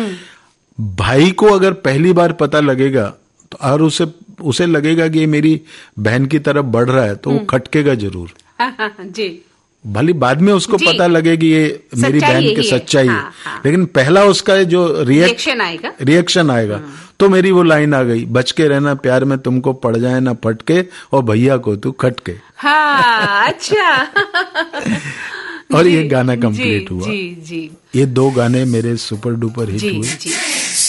भाई को अगर पहली बार पता लगेगा तो और उसे लगेगा कि ये मेरी बहन की तरफ बढ़ रहा है, तो वो खटकेगा जरूर। जी। भले बाद में उसको पता लगे कि ये मेरी बहन की सच्चाई है, लेकिन पहला उसका जो रिएक्शन आएगा तो मेरी वो लाइन आ गई, बच के रहना प्यार में तुमको पड़ जाए ना फटके, और भैया को तू खटके। हाँ, अच्छा। और ये गाना कंप्लीट हुआ। जी। ये 2 गाने मेरे सुपर डुपर हिट हुए। जी।